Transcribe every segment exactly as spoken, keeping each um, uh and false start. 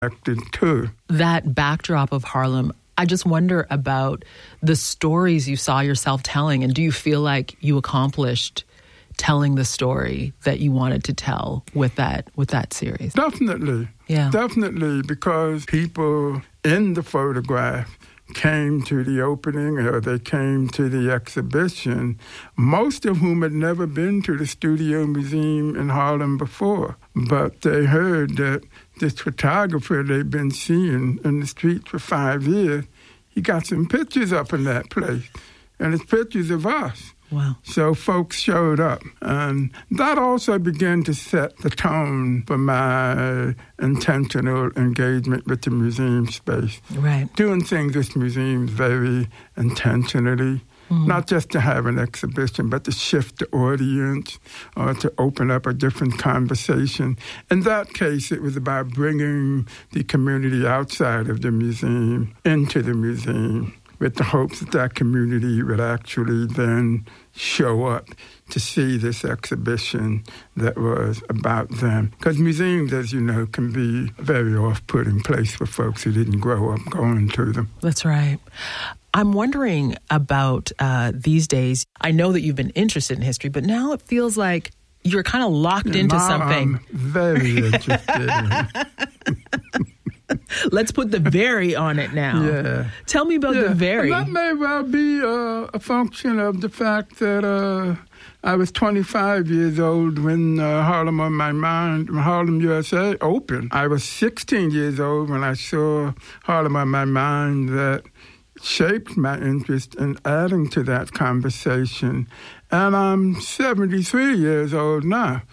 acted too. That backdrop of Harlem, I just wonder about the stories you saw yourself telling, and do you feel like you accomplished telling the story that you wanted to tell with that with that series? Definitely. Yeah. Definitely, because people in the photograph came to the opening or they came to the exhibition, most of whom had never been to the Studio Museum in Harlem before. But they heard that this photographer they'd been seeing in the streets for five years, he got some pictures up in that place, and it's pictures of us. Wow. So folks showed up. And that also began to set the tone for my intentional engagement with the museum space. Right. Doing things with museums very intentionally, mm-hmm. not just to have an exhibition, but to shift the audience or to open up a different conversation. In that case, it was about bringing the community outside of the museum into the museum, with the hopes that that community would actually then show up to see this exhibition that was about them. Because museums, as you know, can be a very off-putting place for folks who didn't grow up going to them. That's right. I'm wondering about uh, these days. I know that you've been interested in history, but now it feels like you're kind of locked yeah, into now something. I'm very interested in Let's put the very on it now. Yeah. Tell me about yeah. the very. And that may well be uh, a function of the fact that uh, I was twenty-five years old when uh, Harlem on My Mind, Harlem, U S A opened. I was sixteen years old when I saw Harlem on My Mind. That shaped my interest in adding to that conversation. And I'm seventy-three years old now.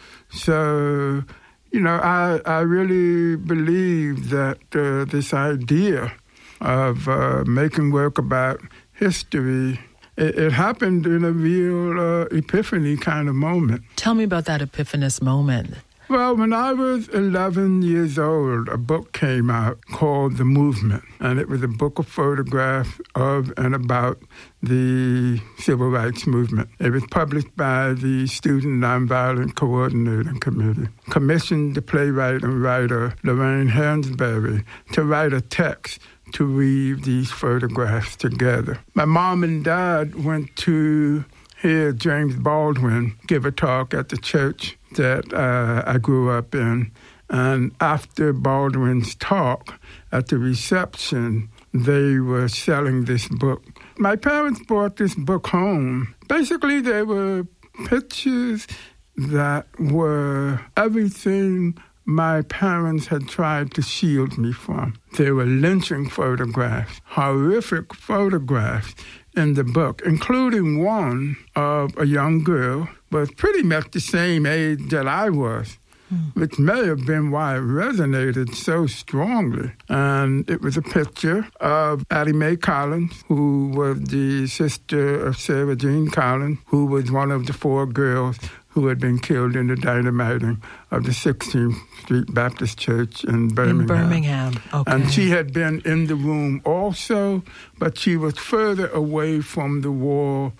So, you know, I, I really believe that uh, this idea of uh, making work about history, it, it happened in a real uh, epiphany kind of moment. Tell me about that epiphanous moment. Well, when I was eleven years old, a book came out called The Movement, and it was a book of photographs of and about the Civil Rights Movement. It was published by the Student Nonviolent Coordinating Committee, commissioned the playwright and writer Lorraine Hansberry to write a text to weave these photographs together. My mom and dad went to hear James Baldwin give a talk at the church that uh, I grew up in. And after Baldwin's talk, at the reception, they were selling this book. My parents brought this book home. Basically, they were pictures that were everything my parents had tried to shield me from. They were lynching photographs, horrific photographs in the book, including one of a young girl, was pretty much the same age that I was, mm. which may have been why it resonated so strongly. And it was a picture of Addie Mae Collins, who was the sister of Sarah Jean Collins, who was one of the four girls who had been killed in the dynamiting of the sixteenth Street Baptist Church in Birmingham. In Birmingham, okay. And she had been in the room also, but she was further away from the wall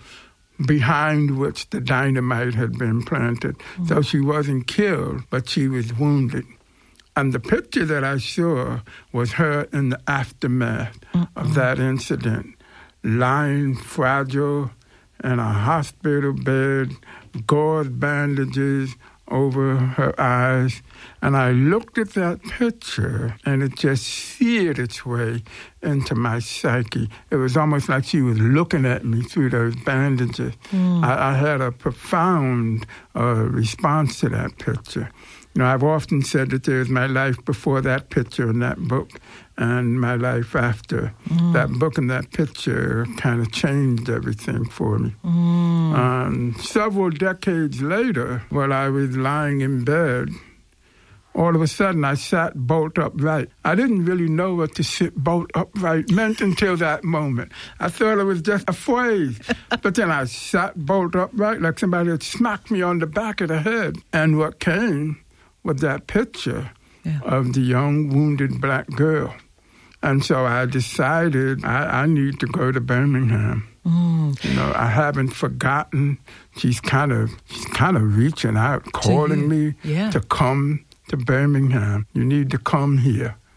behind which the dynamite had been planted. Mm-hmm. So she wasn't killed, but she was wounded. And the picture that I saw was her in the aftermath mm-hmm. of that incident, lying fragile in a hospital bed, gauze bandages over her eyes. And I looked at that picture, and it just seared its way into my psyche. It was almost like she was looking at me through those bandages. Mm. I, I had a profound uh, response to that picture. You know, I've often said that there's my life before that picture and that book, and my life after. Mm. That book and that picture kind of changed everything for me. Mm. Um, several decades later, while I was lying in bed, all of a sudden I sat bolt upright. I didn't really know what to sit bolt upright meant until that moment. I thought it was just a phrase. But then I sat bolt upright like somebody had smacked me on the back of the head. And what came was that picture yeah. of the young wounded black girl. And so I decided I, I need to go to Birmingham. Mm. You know, I haven't forgotten. She's kind of she's kind of reaching out, calling me yeah. to come to Birmingham. You need to come here.